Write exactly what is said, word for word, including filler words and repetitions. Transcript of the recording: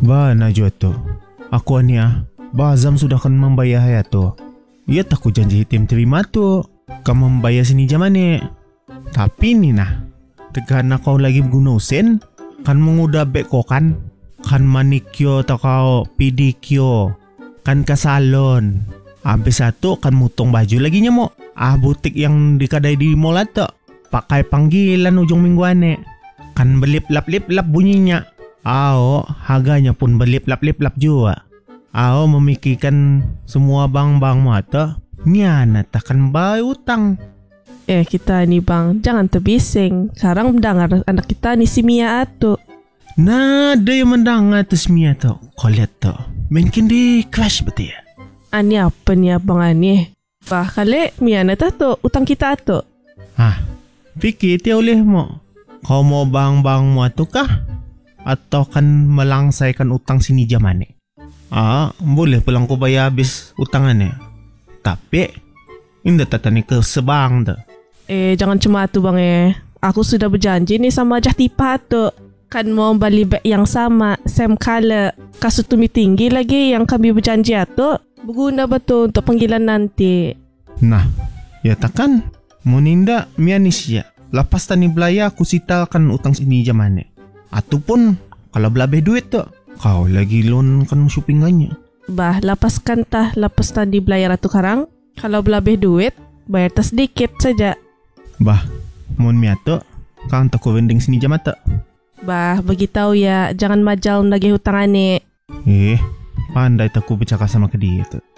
Ba na jo to. Aku ania, bazam sudah kan membayar ya to. Iya tak ku janji tim terima to. Kamu membayar sini jamane. Tapi ni nah, tegana kau lagi gunusin, kan mengudah bek ko kan, kan manikyo atau kau pedikyo, kan ke salon. Habis satu kan mutong baju lagi nyamo. Ah butik yang di kedai di mall atau pakai panggilan ujung mingguane. Kan belip lap lip lap bunyinya. Ao harganya pun belip lap lip lap juga. Ao memikirkan semua bang-bang mata. Miana takkan bayar utang. Eh kita nih bang, jangan terbising. Sekarang mendengar anak kita nih si Mia atu. Nah, ada yang mendengar tu si Mia tu. Kau lihat tu, mungkin di crash betul ya? Ani apa nih abang ani? Bah kali Mia nata tu utang kita atu. Ah, fikir dia oleh mo. Kau mau bang-bang mu atu kah? Atau kan melangsaikan utang sini jamane? Ah, boleh pulang ku bayar habis utangannya. Tapi, indah tatani ke sebang tu. Eh jangan cuma atu bang eh. Aku sudah berjanji nih sama Jahtipa tu. Kan mau beli beg yang sama, same color. Kasut tumi tinggi lagi yang kami berjanji atu. Berguna betul untuk panggilan nanti. Nah, ya takkan. Muninda mianisya. Lepas tani belaya aku sitalkan utang sini jamane. Ataupun kalau belabeh duit tu, kau lagi loan kan shoppingannya. Bah, lapaskan tah, lapas tadi belayar atu karang. Kalau belabeh duit, bayar tas sedikit saja. Bah, mohon miato, kang tako vending sini jam mata. Bah, begitau ya, jangan majal nagih hutang ane. Eh, pandai taku bercakap sama ke dia tu.